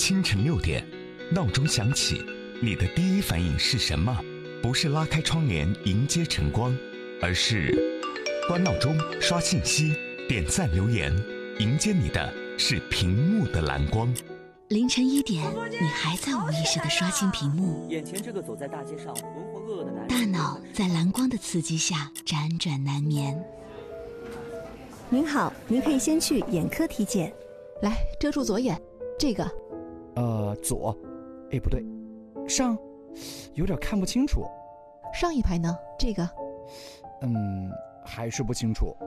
清晨6点，闹钟响起，你的第一反应是什么？不是拉开窗帘迎接晨光，而是关闹钟、刷信息、点赞留言，迎接你的是屏幕的蓝光。 凌晨1点，你还在无意识地刷新屏幕， 眼前这个走在大街上浑浑噩噩的男人， 大脑在蓝光的刺激下辗转难眠。 您好，您可以先去眼科体检。 来，遮住左眼，这个。 左，不对，上，有点看不清楚。 上一排呢？这个。 还是不清楚。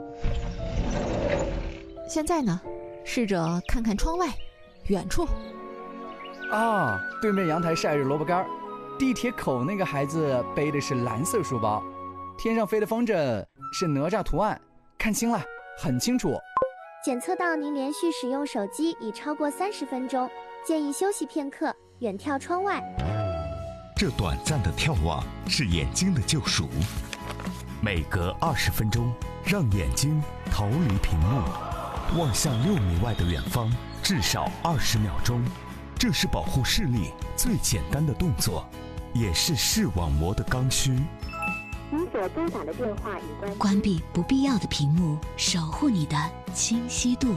现在呢？试着看看窗外，远处。 啊，对面阳台晒着萝卜干，地铁口那个孩子背的是蓝色书包，天上飞的风筝是哪吒图案，看清了，很清楚。 检测到您连续使用手机已超过30分钟，建议休息片刻，远眺窗外。 这短暂的眺望是眼睛的救赎，每隔20分钟，让眼睛逃离屏幕，望向6米外的远方，至少20秒钟。这是保护视力最简单的动作，也是视网膜的刚需。 您所拨打的电话已关闭不必要的屏幕，守护你的清晰度。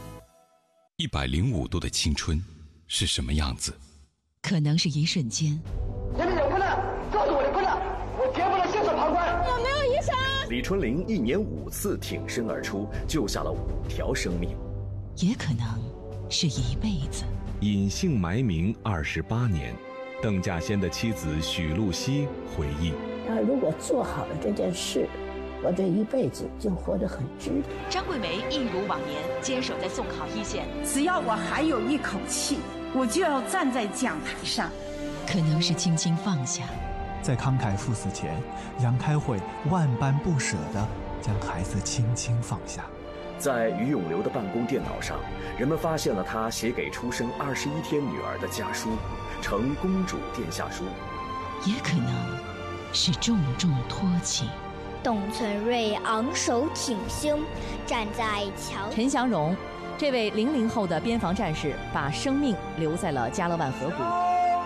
105度的青春是什么样子？ 可能是一瞬间。 前面有困难，告诉我的困难，我绝不能袖手旁观。 有没有医生？ 李春玲1年5次挺身而出，救下了5条生命。 也可能是一辈子。 隐姓埋名28年，邓稼先的妻子许露西回忆： 他如果做好了这件事，我这一辈子就活得很值得。 张桂梅一如往年坚守在送考一线， 只要我还有一口气，我就要站在讲台上。 可能是轻轻放下， 在慷慨赴死前，杨开慧万般不舍地将孩子轻轻放下。 在于永流的办公电脑上，人们发现了他写给出生21天女儿的家书，呈公主殿下书。 也可能是重重托起。 董存瑞昂首挺胸，站在桥。 陈祥荣，这位00后的边防战士，把生命留在了加勒万河谷。